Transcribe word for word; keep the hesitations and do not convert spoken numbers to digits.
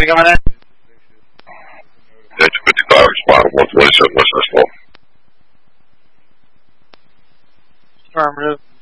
Anything on that? Yeah, two fifty-five, respond, one twenty-seven, West West Law. Affirmative.